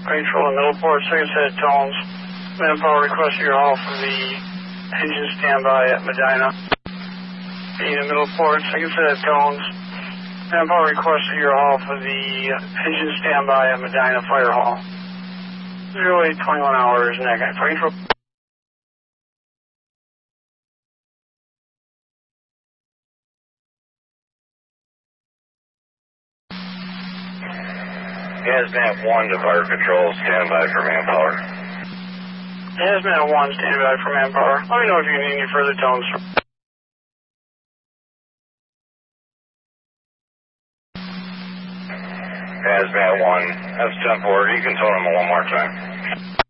Control in Middleport, second set of tones. Manpower request your all for the engine standby at Medina. Being in Middleport, second set of tones. Manpower request your all for the engine standby at Medina Fire Hall. 0821 hours, negative. Control. Hazmat 1 to Fire Control, standby for manpower. Hazmat 1, standby for manpower. Let me know if you need any further tones. Hazmat 1, that's 10-4. You can tone them one more time.